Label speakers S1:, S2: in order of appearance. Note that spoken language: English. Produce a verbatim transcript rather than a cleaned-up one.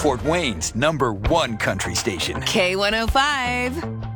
S1: Fort Wayne's number one country station.
S2: K one oh five.